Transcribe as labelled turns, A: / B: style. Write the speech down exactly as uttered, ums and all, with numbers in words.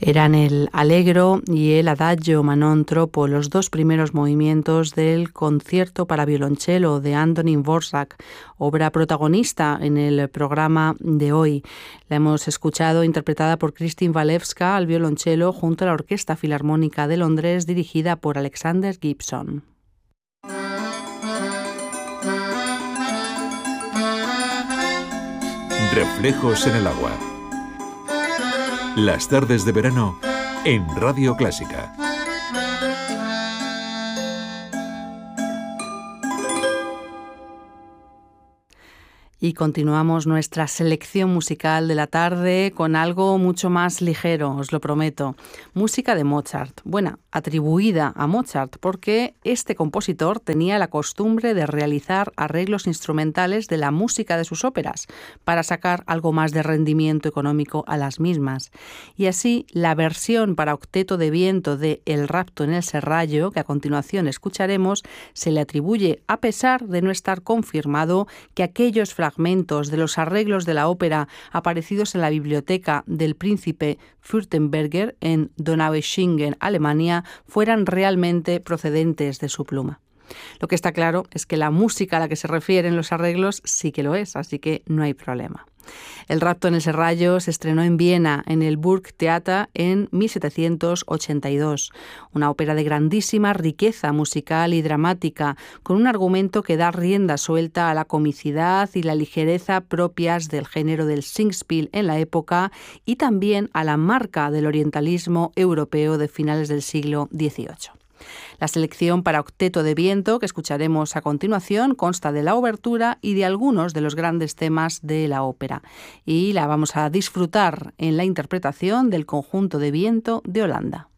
A: Eran el Allegro y el Adagio Manon Troppo, los dos primeros movimientos del concierto para violonchelo de Antonín Dvořák, obra protagonista en el programa de hoy. La hemos escuchado interpretada por Kristin Walewska al violonchelo junto a la Orquesta Filarmónica de Londres, dirigida por Alexander Gibson.
B: Reflejos en el agua. Las tardes de verano en Radio Clásica.
A: Y continuamos nuestra selección musical de la tarde con algo mucho más ligero, os lo prometo. Música de Mozart. Bueno, atribuida a Mozart porque este compositor tenía la costumbre de realizar arreglos instrumentales de la música de sus óperas para sacar algo más de rendimiento económico a las mismas. Y así, la versión para octeto de viento de El rapto en el serrallo, que a continuación escucharemos, se le atribuye a pesar de no estar confirmado que aquellos fragmentos de los arreglos de la ópera aparecidos en la biblioteca del príncipe Fürstenberger en Donaueschingen, Alemania, fueran realmente procedentes de su pluma. Lo que está claro es que la música a la que se refieren los arreglos sí que lo es, así que no hay problema. El rapto en el serrallo se estrenó en Viena, en el Burgtheater, en mil setecientos ochenta y dos. Una ópera de grandísima riqueza musical y dramática, con un argumento que da rienda suelta a la comicidad y la ligereza propias del género del Singspiel en la época y también a la marca del orientalismo europeo de finales del siglo dieciocho. La selección para octeto de viento que escucharemos a continuación consta de la obertura y de algunos de los grandes temas de la ópera, y la vamos a disfrutar en la interpretación del conjunto de viento de Holanda.